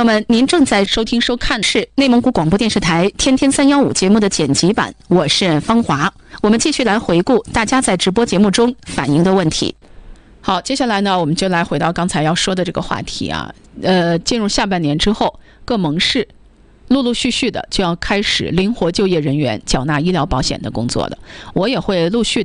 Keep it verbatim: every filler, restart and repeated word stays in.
友们，您正在收听收看是内蒙古广播电视台天天三幺五节目的剪辑版，我是方华。我们继续来回顾大家在直播节目中反映的问题。好，接下来呢，我们就来回到刚才要说的这个话题啊。呃，进入下半年之后，各盟市陆陆续续的就要开始灵活就业人员缴纳医疗保险的工作了。我也会陆续